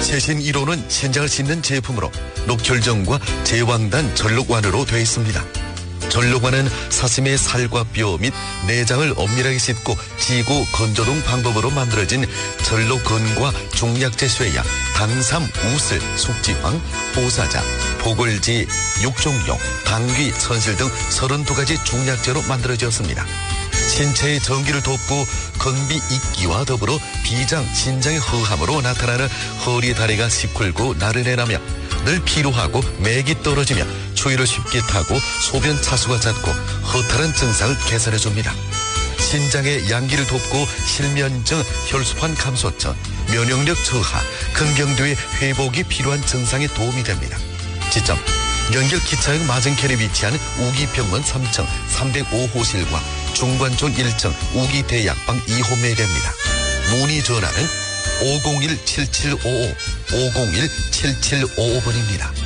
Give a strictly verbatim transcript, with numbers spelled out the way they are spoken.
최신 일 호는 신장을 씻는 제품으로 녹혈정과 제왕단 전록완으로 되어 있습니다. 전록완은 사슴의 살과 뼈 및 내장을 엄밀하게 씻고 지고 건조 등 방법으로 만들어진 전록건과 중약제 쇠약, 당삼, 우슬, 숙지황, 보사자, 보글지, 육종용, 당귀, 선실 등 서른두 가지 중약제로 만들어졌습니다. 신체의 전기를 돕고 건비 있기와 더불어 비장, 신장의 허함으로 나타나는 허리 다리가 시kur고 나른해나며 늘 피로하고 맥이 떨어지며 추위를 쉽게 타고 소변 차수가 잦고 허탈한 증상을 개선해줍니다. 신장의 양기를 돕고 실면증, 혈소판 감소증, 면역력 저하, 근경도의 회복이 필요한 증상에 도움이 됩니다. 지점 연결 기차역 맞은편에 위치한 우기병원 삼 층 삼백오 호실과 중관촌 일 층 우기대약방 이 호 매개입니다. 문의 전화는 오공일 칠칠오오 오공일 칠칠오오 번입니다.